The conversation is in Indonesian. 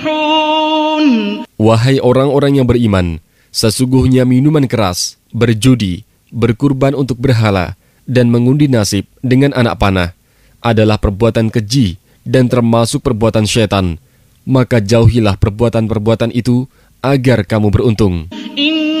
Wahai orang-orang yang beriman, sesungguhnya minuman keras, berjudi, berkurban untuk berhala, dan mengundi nasib dengan anak panah adalah perbuatan keji dan termasuk perbuatan syaitan. Maka jauhilah perbuatan-perbuatan itu agar kamu beruntung.